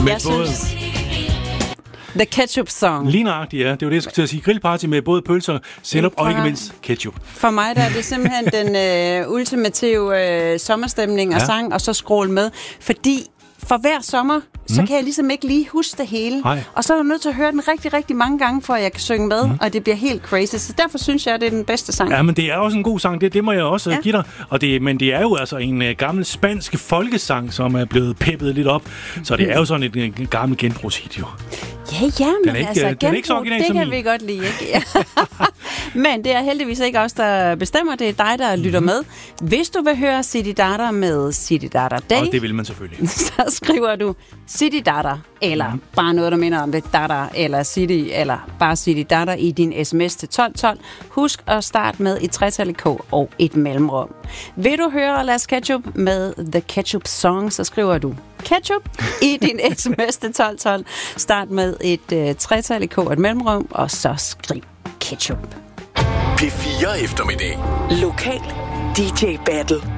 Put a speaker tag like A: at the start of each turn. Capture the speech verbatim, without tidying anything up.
A: jeg både... synes... The Ketchup Song.
B: Lige nøjagtigt, ja. Det var det, jeg skulle til at sige. Grillparty med både pølser, sennep og ikke mindst ketchup.
A: For mig der er det simpelthen den øh, ultimative øh, sommerstemning og ja. sang, og så skrål med. Fordi for hver sommer, så mm. kan jeg ligesom ikke lige huske det hele.
B: Hej.
A: Og så er jeg nødt til at høre den rigtig, rigtig mange gange, for at jeg kan synge med, mm. og det bliver helt crazy. Så derfor synes jeg, at det er den bedste sang.
B: Ja, men det er også en god sang, det, det må jeg også ja. give dig. Og det, men det er jo altså en uh, gammel spansk folkesang, som er blevet peppet lidt op. Så det er jo sådan et, et gammelt genbrugshit, jo.
A: Ja, ja, men
B: den er ikke,
A: altså,
B: den er ikke så original
A: det
B: som
A: kan
B: min.
A: vi godt lide, ikke? Ja. Men det er heldigvis ikke os, der bestemmer. Det er dig, der lytter med. Hvis du vil høre City Dada med City Dada Day,
B: og det vil man selvfølgelig,
A: så skriver du City Dada, eller mm. bare noget, der minder om det, Dada, eller City, eller bare City Dada i din sms til tolv tolv. Husk at starte med et tretal K og et mellemrum. Vil du høre Las Ketchup med The Ketchup Song, så skriver du Ketchup i din sms til tolv tolv. Start med et uh, tretal K og et mellemrum, og så skriv Ketchup.
C: P fire eftermiddag.
D: Lokal D J Battle.